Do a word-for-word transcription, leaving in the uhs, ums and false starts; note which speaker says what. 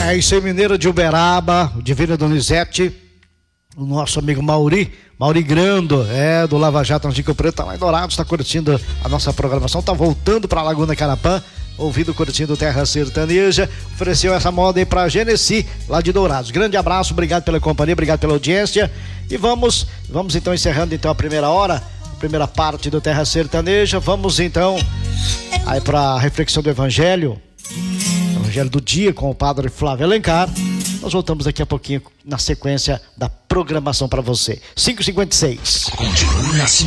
Speaker 1: É isso aí, Mineira de Uberaba, Divina Donizete, o nosso amigo Mauri, Mauri Grando, é, do Lava Jato Antigo Preto, tá lá em Dourados, tá curtindo a nossa programação, tá voltando pra Laguna Carapã, ouvindo, curtindo Terra Sertaneja, ofereceu essa moda aí pra Genesi, lá de Dourados. Grande abraço, obrigado pela companhia, obrigado pela audiência, e vamos, vamos então encerrando então a primeira hora, a primeira parte do Terra Sertaneja, vamos então aí pra reflexão do Evangelho, Evangelho do dia com o padre Flávio Alencar. Nós voltamos daqui a pouquinho na sequência da programação para você. cinco e cinquenta e seis. Continue assim.